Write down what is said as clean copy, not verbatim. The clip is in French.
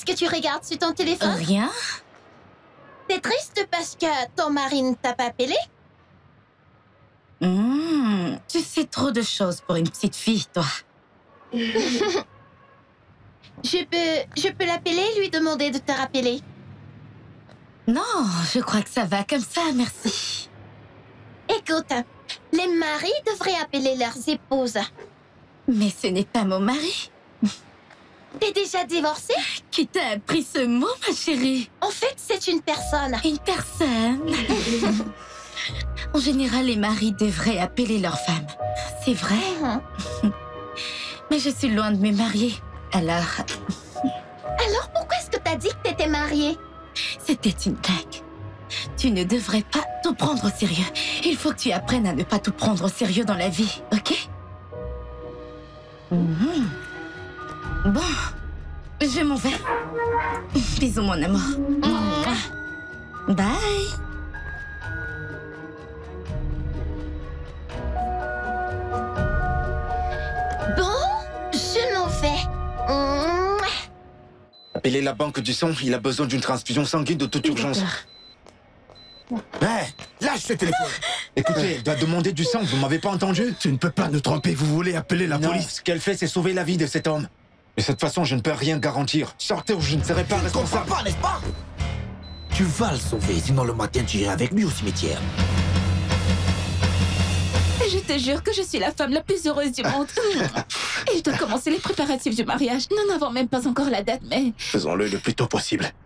Qu'est-ce que tu regardes sur ton téléphone? Rien. T'es triste parce que ton mari ne t'a pas appelé? Tu sais trop de choses pour une petite fille, toi. Je peux l'appeler et lui demander de te rappeler. Non, je crois que ça va comme ça, merci. Écoute, les maris devraient appeler leurs épouses. Mais ce n'est pas mon mari. T'es déjà divorcée? Qui t'a appris ce mot, ma chérie? En fait, c'est une personne. Une personne. En général, les maris devraient appeler leur femme. C'est vrai. Mais je suis loin de me marier. Alors, Pourquoi est-ce que t'as dit que t'étais mariée? c'était une blague. Tu ne devrais pas tout prendre au sérieux. Il faut que tu apprennes à ne pas tout prendre au sérieux dans la vie, ok? Bon, je m'en vais. Bisous, mon amour. Bye. Bon, je m'en vais. Appelez la banque du sang, il a besoin d'une transfusion sanguine de toute urgence. Hé, lâche ce téléphone. Écoutez, elle doit demander du sang, vous m'avez pas entendu? Tu ne peux pas nous tromper, vous voulez appeler la Non, police. ce qu'elle fait, c'est sauver la vie de cet homme. De cette façon, je ne peux rien garantir. Sortez ou je ne serai pas Tu ne comprends responsable. pas, n'est-ce pas? Tu vas le sauver, sinon le matin tu iras avec lui au cimetière. Je te jure que je suis la femme la plus heureuse du monde. Et je dois commencer les préparatifs du mariage. Nous n'avons même pas encore la date, mais... Faisons-le le plus tôt possible.